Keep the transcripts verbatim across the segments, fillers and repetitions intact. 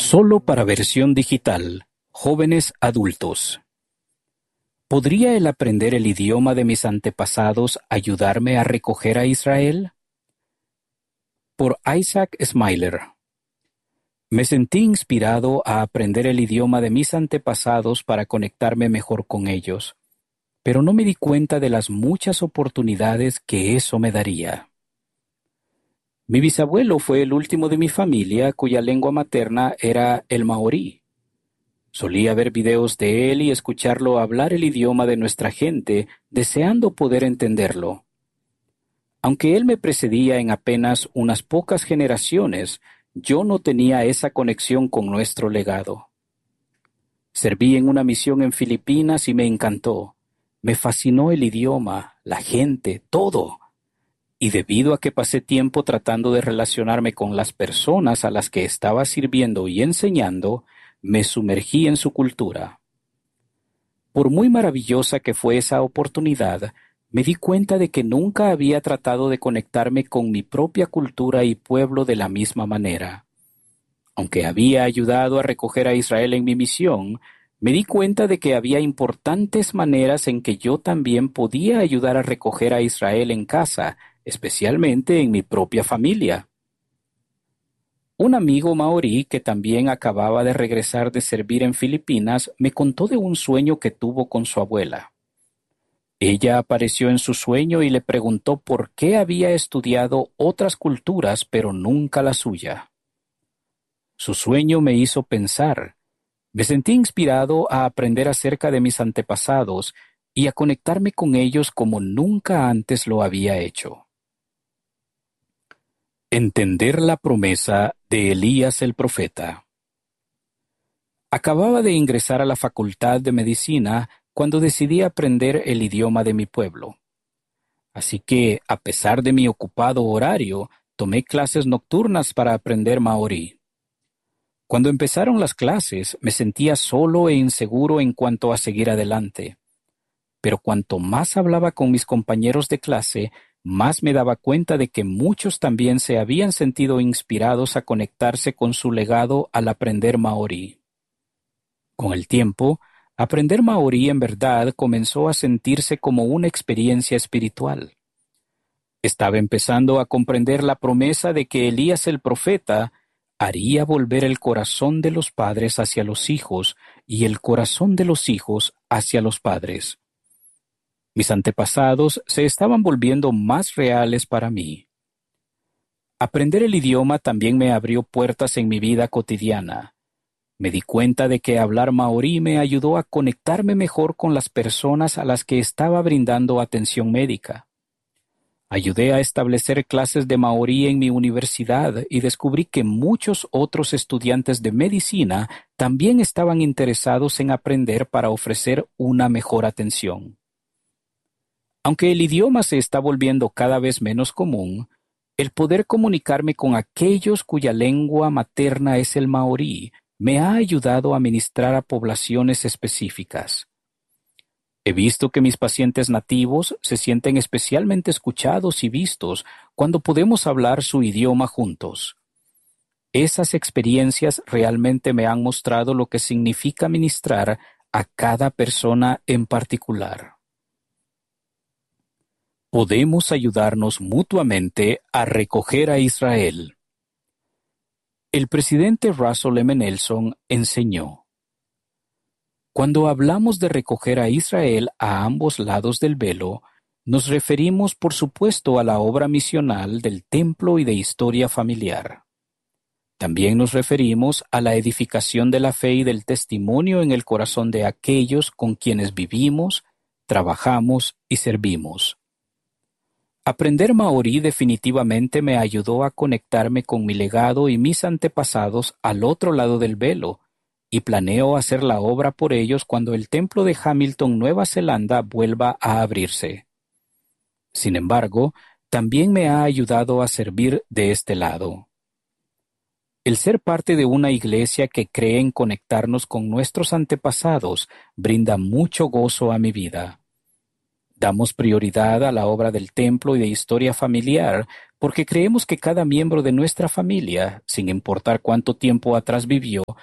Solo para versión digital, jóvenes adultos. ¿Podría el aprender el idioma de mis antepasados ayudarme a recoger a Israel? Por Isaac Smiler. Me sentí inspirado a aprender el idioma de mis antepasados para conectarme mejor con ellos, pero no me di cuenta de las muchas oportunidades que eso me daría. Mi bisabuelo fue el último de mi familia cuya lengua materna era el maorí. Solía ver videos de él y escucharlo hablar el idioma de nuestra gente, deseando poder entenderlo. Aunque él me precedía en apenas unas pocas generaciones, yo no tenía esa conexión con nuestro legado. Serví en una misión en Filipinas y me encantó. Me fascinó el idioma, la gente, todo. Y debido a que pasé tiempo tratando de relacionarme con las personas a las que estaba sirviendo y enseñando, me sumergí en su cultura. Por muy maravillosa que fue esa oportunidad, me di cuenta de que nunca había tratado de conectarme con mi propia cultura y pueblo de la misma manera. Aunque había ayudado a recoger a Israel en mi misión, me di cuenta de que había importantes maneras en que yo también podía ayudar a recoger a Israel en casa, especialmente en mi propia familia. Un amigo maorí que también acababa de regresar de servir en Filipinas me contó de un sueño que tuvo con su abuela. Ella apareció en su sueño y le preguntó por qué había estudiado otras culturas pero nunca la suya. Su sueño me hizo pensar. Me sentí inspirado a aprender acerca de mis antepasados y a conectarme con ellos como nunca antes lo había hecho. Entender la promesa de Elías el profeta. Acababa de ingresar a la Facultad de Medicina cuando decidí aprender el idioma de mi pueblo. Así que, a pesar de mi ocupado horario, tomé clases nocturnas para aprender maorí. Cuando empezaron las clases, me sentía solo e inseguro en cuanto a seguir adelante. Pero cuanto más hablaba con mis compañeros de clase, más me daba cuenta de que muchos también se habían sentido inspirados a conectarse con su legado al aprender maorí. Con el tiempo, aprender maorí en verdad comenzó a sentirse como una experiencia espiritual. Estaba empezando a comprender la promesa de que Elías el profeta haría volver el corazón de los padres hacia los hijos y el corazón de los hijos hacia los padres. Mis antepasados se estaban volviendo más reales para mí. Aprender el idioma también me abrió puertas en mi vida cotidiana. Me di cuenta de que hablar maorí me ayudó a conectarme mejor con las personas a las que estaba brindando atención médica. Ayudé a establecer clases de maorí en mi universidad y descubrí que muchos otros estudiantes de medicina también estaban interesados en aprender para ofrecer una mejor atención. Aunque el idioma se está volviendo cada vez menos común, el poder comunicarme con aquellos cuya lengua materna es el maorí me ha ayudado a ministrar a poblaciones específicas. He visto que mis pacientes nativos se sienten especialmente escuchados y vistos cuando podemos hablar su idioma juntos. Esas experiencias realmente me han mostrado lo que significa ministrar a cada persona en particular. Podemos ayudarnos mutuamente a recoger a Israel. El presidente Russell M. Nelson enseñó: cuando hablamos de recoger a Israel a ambos lados del velo, nos referimos por supuesto a la obra misional del templo y de historia familiar. También nos referimos a la edificación de la fe y del testimonio en el corazón de aquellos con quienes vivimos, trabajamos y servimos. Aprender maorí definitivamente me ayudó a conectarme con mi legado y mis antepasados al otro lado del velo, y planeo hacer la obra por ellos cuando el templo de Hamilton, Nueva Zelanda, vuelva a abrirse. Sin embargo, también me ha ayudado a servir de este lado. El ser parte de una iglesia que cree en conectarnos con nuestros antepasados brinda mucho gozo a mi vida. Damos prioridad a la obra del templo y de historia familiar porque creemos que cada miembro de nuestra familia, sin importar cuánto tiempo atrás vivió,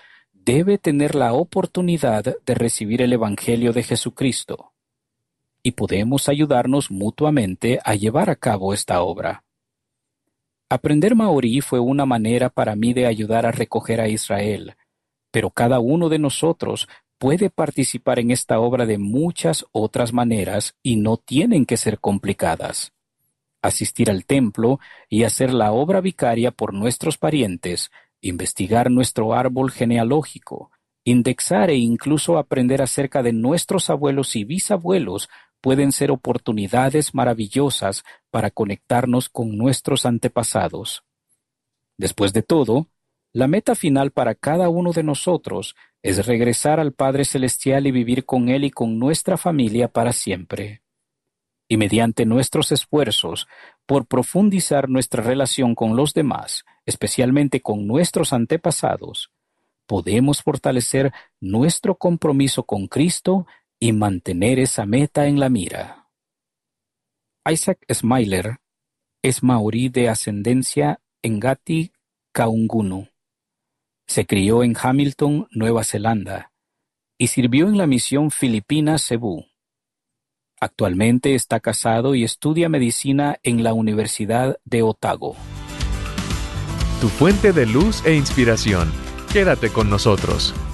debe tener la oportunidad de recibir el Evangelio de Jesucristo, y podemos ayudarnos mutuamente a llevar a cabo esta obra. Aprender maorí fue una manera para mí de ayudar a recoger a Israel, pero cada uno de nosotros puede participar en esta obra de muchas otras maneras y no tienen que ser complicadas. Asistir al templo y hacer la obra vicaria por nuestros parientes, investigar nuestro árbol genealógico, indexar e incluso aprender acerca de nuestros abuelos y bisabuelos pueden ser oportunidades maravillosas para conectarnos con nuestros antepasados. Después de todo, la meta final para cada uno de nosotros es regresar al Padre Celestial y vivir con Él y con nuestra familia para siempre. Y mediante nuestros esfuerzos por profundizar nuestra relación con los demás, especialmente con nuestros antepasados, podemos fortalecer nuestro compromiso con Cristo y mantener esa meta en la mira. Isaac Smiler es maorí de ascendencia Ngati Kaungunu. Se crió en Hamilton, Nueva Zelanda, y sirvió en la misión filipina Cebú. Actualmente está casado y estudia medicina en la Universidad de Otago. Tu fuente de luz e inspiración. Quédate con nosotros.